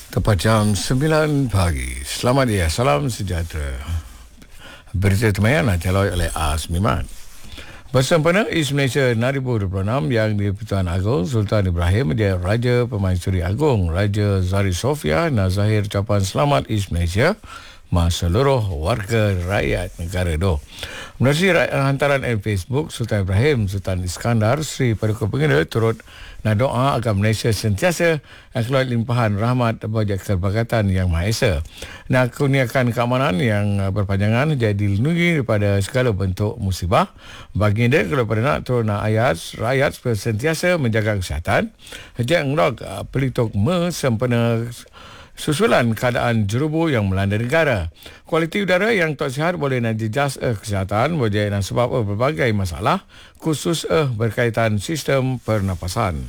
Tepat jam 9 pagi. Selamat ya, salam sejahtera. Berita temayana caloi oleh Asmiman. Bersempena Is Malaysia 2026 yang di-Pertuan Agong Sultan Ibrahim dia Raja Pemaisuri Agong Raja Zari Sofia nak zahir ucapan selamat Is Malaysia seluruh warga rakyat negara itu. Menerusi hantaran Facebook Sultan Ibrahim Sultan Iskandar Sri Paduka Pengira turut nak doa agar Malaysia sentiasa keluar limpahan rahmat bagi keberkatan Yang Maha Esa. Nak kurniakan keamanan yang berpanjangan jadi dilindungi daripada segala bentuk musibah. Baginda kepada nak turun rakyat supaya sentiasa menjaga kesihatan. Jangan pelituk sempena susulan keadaan jerubu yang melanda negara. Kualiti udara yang tak sihat boleh menjejas kesihatan boleh sebab berbagai masalah khusus berkaitan sistem pernafasan.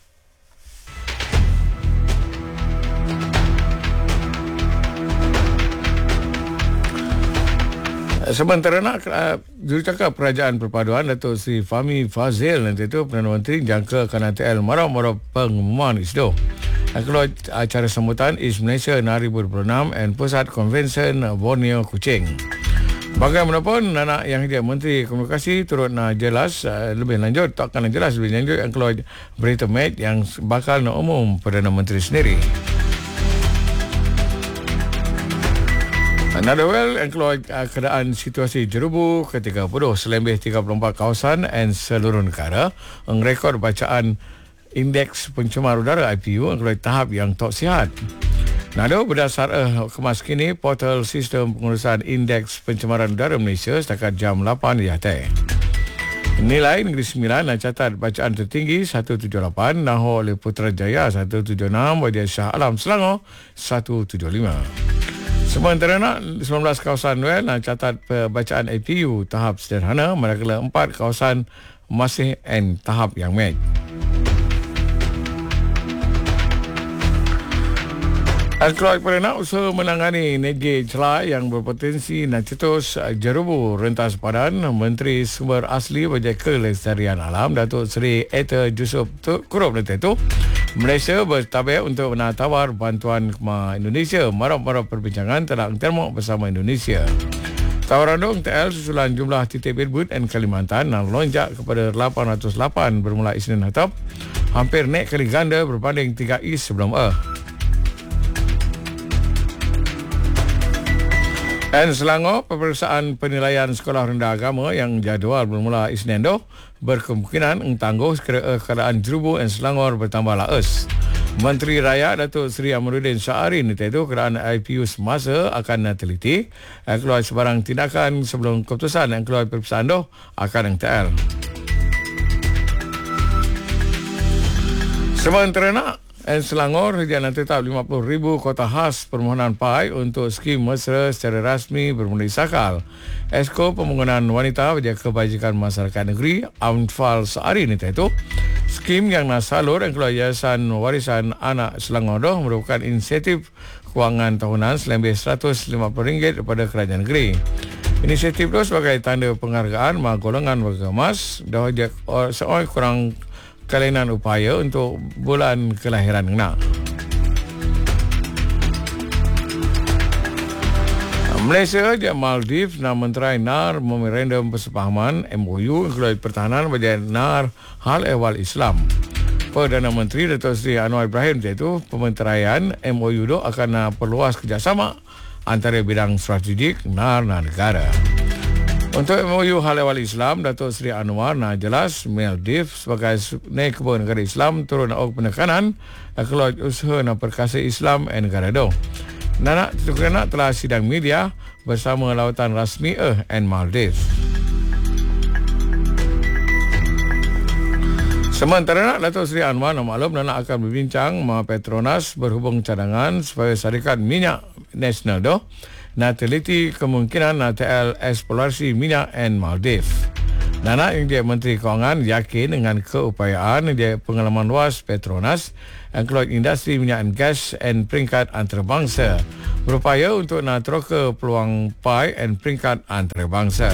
Sementara jurucakap Kerajaan Perpaduan Datuk Seri Fahmi Fazil nanti itu Perdana Menteri jangka akan NTL marah-marah pengumuman ISDO. Keluar acara sambutan Is Malaysia 2026 dan Pusat Konvensyen Borneo Kuching. Bagaimanapun anak yang dia Menteri Komunikasi turut nak jelas lebih lanjut, tak akan jelas lebih lanjut yang keluar berita match yang bakal nak umum Perdana Menteri sendiri. Nadawel yang keluar keadaan situasi jerubu ke-30 selebih 34 kawasan dan seluruh negara rekod bacaan Indeks Pencemar Udara IPU keluar tahap yang tak sihat. Nado berdasar kemas kini portal sistem pengurusan Indeks Pencemaran Udara Malaysia setakat jam 8 di atas. Nilai Negeri Sembilan catat bacaan tertinggi 178, Nahor oleh Putrajaya 176, Wadiah Shah Alam Selangor 175. Sementara 19 kawasan catat bacaan IPU tahap sederhana, manakala 4 kawasan masih tahap yang match. Keluar kepada nak usaha menangani negeri celah yang berpotensi nak cetus jerubu rentas padan, Menteri Sumber Asli bagi Kelestarian Alam Datuk Seri Eta Yusof Kurup nanti itu Malaysia bertabik untuk menawar bantuan kemas Indonesia marah-marah perbincangan tentang termok bersama Indonesia. Tawaran dong TL susulan jumlah titik birbut dan Kalimantan yang lonjak kepada 808 bermula Isnin Hatap, hampir naik kali ganda berbanding 3 sebelum Dan Selangor, peperiksaan penilaian sekolah rendah agama yang jadual bermula Isnin itu berkemungkinan tangguh sekira keadaan jerubu dan Selangor bertambah laes. Menteri Raya Datuk Seri Amaruddin Syahrin itu keadaan IPU semasa akan teliti keluar sebarang tindakan sebelum keputusan yang keluar peperiksaan itu akan NTL. Sementara Selangor jangan tetap 50,000 kota khas permohonan PAI untuk skim mesra secara rasmi bermula disakal. Esko Pembangunan Wanita bagi Kebajikan Masyarakat Negeri Amfal sehari ini itu skim yang nasalur yang keluar Yayasan Warisan Anak Selangor itu merupakan insentif kewangan tahunan selebih RM150 daripada kerajaan negeri. Inisiatif itu sebagai tanda penghargaan golongan warga emas dah seorang kurang kelainan upaya untuk bulan kelahiran anak. Malaysia dan Maldives nak menterai NAR memorandum persepahaman MOU keluar pertahanan bagi NAR hal ehwal Islam. Perdana Menteri Datuk Seri Anwar Ibrahim iaitu pementeraian MOU itu akan perluas kerjasama antara bidang strategik NAR dan negara. Untuk MOU Hal Ehwal Islam, Datuk Seri Anwar nak jelas Maldives sebagai negara negara Islam turun nak penekanan keluar usaha nak perkasa Islam negara itu. Nak telah sidang media bersama lawatan rasmi and Maldives. Sementara Datuk Seri Anwar maklum nak akan berbincang dengan Petronas berhubung cadangan supaya syarikat minyak nasional itu nak teliti kemungkinan nak TL eksplorasi minyak and Maldives. Nana yang dia Menteri Kewangan yakin dengan keupayaan dia pengalaman luas Petronas yang keluar industri minyak dan gas dan peringkat antarabangsa berupaya untuk nak teroka peluang PAI dan peringkat antarabangsa.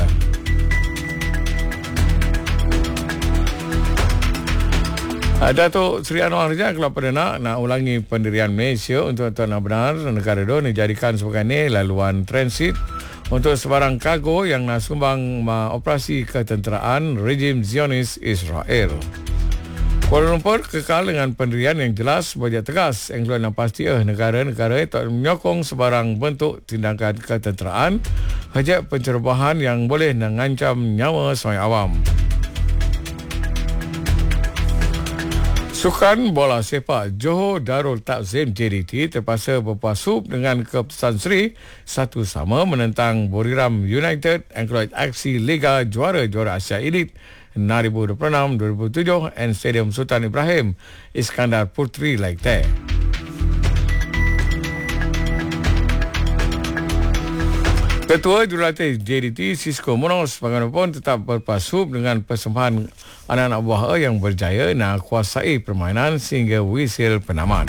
Datuk Seri Anwar Rajak Kelab Perdana nak ulangi pendirian Malaysia untuk tuan benar negara itu dijadikan sebagai ni laluan transit untuk sebarang kargo yang nak sumbang operasi ketenteraan rejim Zionis Israel. Kuala Lumpur kekal dengan pendirian yang jelas berjaya tegas yang keluar dan pasti negara-negara tak menyokong sebarang bentuk tindakan ketenteraan hajat pencerobohan yang boleh mengancam nyawa semai awam. Sukan bola sepak Johor Darul Takzim JDT terpaksa berpasup dengan keputusan seri 1-1 menentang Buriram United Angkloid aksi Liga Juara-Juara Asia Elite 2026-2007 and Stadium Sultan Ibrahim Iskandar Putri like that. Ketua Jurulatih JDT Cisco Munoz bagaimanapun tetap berpasup dengan persembahan anak-anak buah yang berjaya nak kuasai permainan sehingga wisil penamat.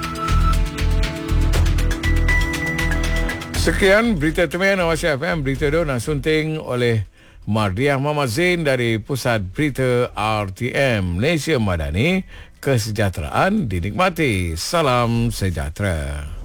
Sekian berita teman Awasi FM. Berita itu nak sunting oleh Mardiah Muhammad Zain dari Pusat Berita RTM Malaysia Madani. Kesejahteraan dinikmati. Salam sejahtera.